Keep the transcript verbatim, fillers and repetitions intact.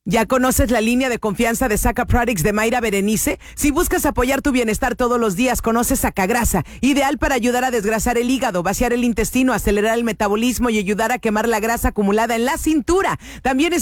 ¿Ya conoces la línea de confianza de Saca Products de Mayra Berenice? Si buscas apoyar tu bienestar todos los días, conoce Sacagrasa, ideal para ayudar a desgrasar el hígado, vaciar el intestino, acelerar el metabolismo y ayudar a quemar la grasa acumulada en la cintura. También es